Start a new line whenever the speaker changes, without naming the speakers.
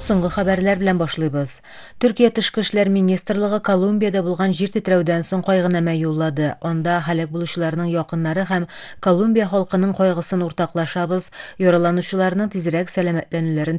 Соңгы хәбәрләр белән башлыйбыз. Төркия Тышкы эшләр министрлыгы Колумбиядә булган җир тетрәүдән соң кайгынама юллады. Анда һәлак булучыларның якыннары һәм Колумбия халкының кайгысын уртаклашабыз, яраланучыларның тизрәк сәламәтләнүләрен